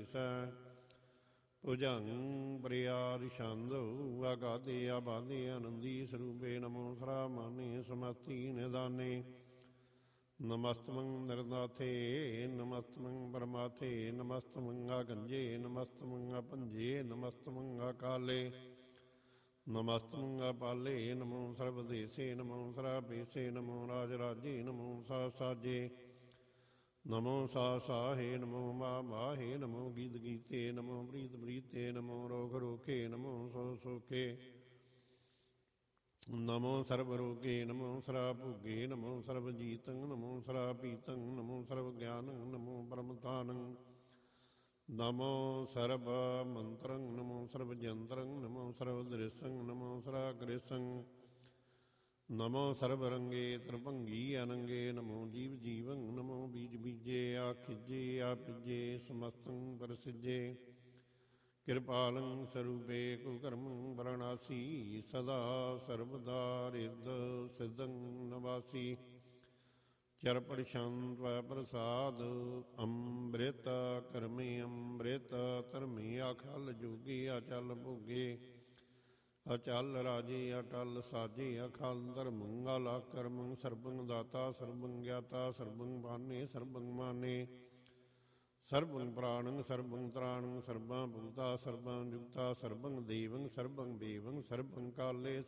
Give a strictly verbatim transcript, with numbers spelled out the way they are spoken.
ਈਸੈ ਭੁਜੰਗ ਪ੍ਰਿਆਰਿ ਛੰਦੁ ਆਗਾਦੇ ਆਬਾਦੇ ਆਨੰਦੀ ਸਰੂਪੇ ਨਮੋ ਸਰਾਮਾਨੇ ਸਮਸਤੀ ਨਿਦਾਨੇ ਨਮਸਤਮੰ ਨਿਰਨਾਥੇ ਨਮਸਤਮੰ ਪਰਮਾਥੇ ਨਮਸਤਮੰ ਆਗੰਜੇ ਨਮਸਤਮੰ ਅਪੰਜੇ ਨਮਸਤਮੰ ਅਕਾਲੇ ਨਮਸਤਮੰ ਅਪਾਲੇ ਨਮੋ ਸਰਬਦੇਸੇ ਨਮੋ ਸਰਾਬੇਸੇ ਨਮੋ ਰਾਜ ਰਾਜੇ ਨਮੋ ਸਾ ਸਾਜੇ ਨਮੋ ਸਾ ਸਾਹੇ ਨਮੋ ਮਾ ਮਾਹੇ ਨਮੋ ਗੀਤ ਗੀਤੇ ਨਮੋ ਪ੍ਰੀਤ ਪ੍ਰੀਤੇ ਨਮੋ ਰੋਖ ਰੋਖੇ ਨਮੋ ਸੋ ਸੋਖੇ ਨਮੋ ਸਰਬ ਰੋਗੇ ਨਮੋ ਸਰਾ ਭੋਗੇ ਨਮੋ ਸਰਬ ਜੀਤੰ ਨਮੋ ਸਰਾ ਪੀਤੰ ਨਮੋ ਸਰਬ ਗਿਆਨੰ ਨਮੋ ਪਰਮਤਾਨੰ ਨਮੋ ਸਰਬ ਮੰਤਰੰ ਨਮੋ ਸਰਬ ਜੰਤਰੰ ਨਮੋ ਸਰਬ ਦ੍ਰਿਸ਼ੰ ਨਮੋ ਸਰਾ ਗ੍ਰਿਸ਼ੰ ਨਮੋ ਸਰਬ ਰੰਗੇ ਤ੍ਰਿਭੰਗੀ ਅਨੰਗੇ ਨਮੋ ਜੀਵ ਜੀਵੰ ਨਮੋ ਬੀਜ ਬੀਜੇ ਆ ਖਿਜੇ ਆ ਪਿਜੇ ਸਮਸਤੰ ਪ੍ਰਸਿਜੇ ਕਿਰਪਾਲੰ ਸਰੂਪੇ ਕੁਕਰਮੰ ਵਰਣਾਸੀ ਸਦਾ ਸਰਬਦਾ ਰਿਦ ਸਿੱਧੰ ਨਵਾਸੀ ਚਰਪੜ ਛੰਦ ਪ੍ਰਸਾਦ ਅੰਮ੍ਰਿਤ ਕਰਮੇ ਅੰਮ੍ਰਿਤ ਧਰਮੇ ਅਖਲ ਜੋਗੀ ਅਚਲ ਭੋਗੇ ਅਚਲ ਰਾਜੇ ਅਟਲ ਸਾਜੇ ਅਖਲ ਧਰਮੰ ਆਲਾ ਕਰਮੰ ਸਰਬੰ ਦਾਤਾ ਸਰਬੰ ਗਿਆਤਾ ਸਰਬੰ ਬਾਨੇ ਸਰਬੰ ਮਾਨੇ ਸਰਬੰ ਪ੍ਰਾਣੰ ਸਰਬੰ ਤ੍ਰਾਣੰ ਸਰਬੰ ਭੂਤਾ ਸਰਬੰ ਜੁਗਤਾ ਸਰਬੰ ਦੇਵੰ ਸਰਬੰ ਦੇਵੰ ਸਰਬੰ ਕਾਲੇ